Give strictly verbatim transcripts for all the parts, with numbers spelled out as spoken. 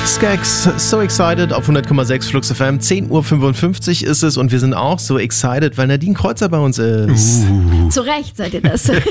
Skaggs, So Excited auf hundert Komma sechs Flux F M. zehn Uhr fünfundfünfzig ist es und wir sind auch so excited, weil Nadine Kreuzer bei uns ist. Uh. Zu Recht seid ihr das. Du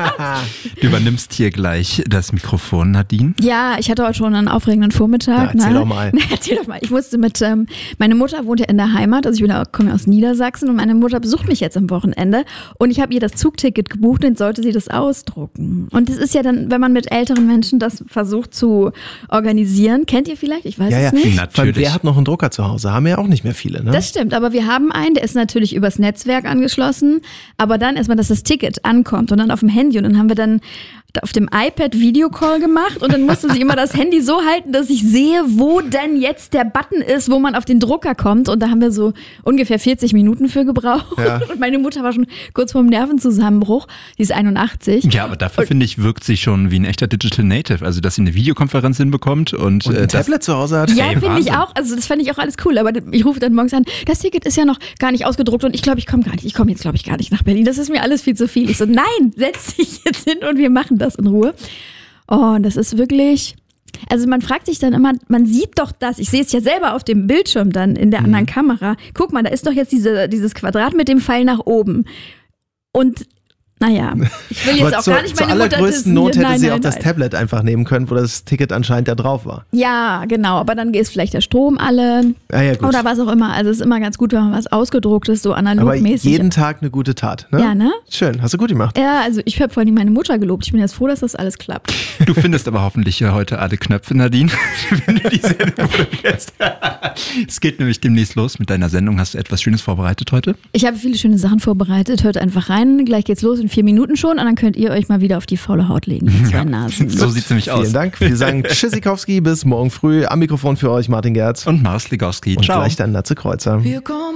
übernimmst hier gleich das Mikrofon, Nadine. Ja, ich hatte heute schon einen aufregenden Vormittag. Na, erzähl ne? doch mal. Na, erzähl doch mal. Ich musste mit, ähm, meine Mutter wohnt ja in der Heimat, also ich bin, komme ja aus Niedersachsen und meine Mutter besucht mich jetzt am Wochenende und ich habe ihr das Zugticket gebucht und sollte sie das ausdrucken. Und das ist ja dann, wenn man mit älteren Menschen das versucht zu organisieren, kennt ihr vielleicht? Ich weiß Ja, es ja, nicht. Natürlich. Wer hat noch einen Drucker zu Hause? Haben ja auch nicht mehr viele, ne? Das stimmt, aber wir haben einen, der ist natürlich übers Netzwerk angeschlossen, aber dann erstmal, dass das Ticket ankommt und dann auf dem Handy und dann haben wir dann auf dem iPad Videocall gemacht und dann musste sie immer das Handy so halten, dass ich sehe, wo denn jetzt der Button ist, wo man auf den Drucker kommt und da haben wir so ungefähr vierzig Minuten für gebraucht Ja. und meine Mutter war schon kurz vorm Nervenzusammenbruch, die ist einundachtzig. Ja, aber dafür finde ich, wirkt sie schon wie ein echter Digital Native, also dass sie eine Videokonferenz hinbekommt und, Und äh, ein das, Tablet zu Hause hat. Ja, Ey, finde ich Wahnsinn. auch. Also das fand ich auch alles cool. Aber ich rufe dann morgens an, das Ticket ist ja noch gar nicht ausgedruckt und ich glaube, ich komme gar nicht. Ich komme jetzt, glaube ich, gar nicht nach Berlin. Das ist mir alles viel zu viel. Ich so, nein, setz dich jetzt hin und wir machen das in Ruhe. Oh, und das ist wirklich... Also man fragt sich dann immer, man sieht doch das, ich sehe es ja selber auf dem Bildschirm dann in der anderen Kamera. Guck mal, da ist doch jetzt diese, dieses Quadrat mit dem Pfeil nach oben. Und naja, ich will jetzt Aber auch zur, gar nicht zur meine Mutter allergrößten dissen. Not hätte Nein, sie nein, auch das nein. Tablet einfach nehmen können, wo das Ticket anscheinend ja drauf war. Ja, genau, aber dann ist vielleicht der Strom alle Ja, ja, gut. oder was auch immer. Also es ist immer ganz gut, wenn man was ausgedrucktes, so Aber analogmäßig. jeden Tag eine gute Tat, ne? Ja, ne? Schön, hast du gut gemacht. Ja, also ich habe vor allem meine Mutter gelobt. Ich bin jetzt froh, dass das alles klappt. du findest aber hoffentlich ja heute alle Knöpfe, Nadine, wenn du die Sendung moderierst. Es geht nämlich demnächst los mit deiner Sendung. Hast du etwas Schönes vorbereitet heute? Ich habe viele schöne Sachen vorbereitet. Hört einfach rein. Gleich geht's los in vier Minuten schon. Und dann könnt ihr euch mal wieder auf die faule Haut legen. Die zwei Nasen. So sieht's nämlich aus. Vielen Dank. Wir sagen Tschüssikowski, bis morgen früh. Am Mikrofon für euch Martin Gerz. Und Mars Legowski. Und Ciao. gleich dann Natze Kreuzer. We're going